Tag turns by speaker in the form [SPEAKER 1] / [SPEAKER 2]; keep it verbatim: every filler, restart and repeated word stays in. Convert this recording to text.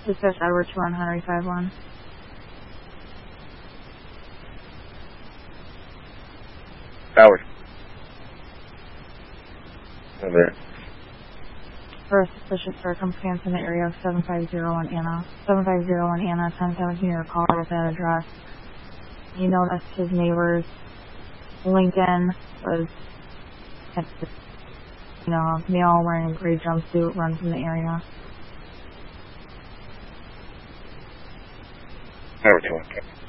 [SPEAKER 1] Dispatch Edward two on Henry five one.
[SPEAKER 2] Howard. Over.
[SPEAKER 1] For a suspicious circumstance in the area of seven five zero one Anna. seven five zero one Anna, ten seventeen, your call with that address. You noticed his neighbor's Lincoln was, you know, male wearing a gray jumpsuit, run from the area.
[SPEAKER 2] Howard two.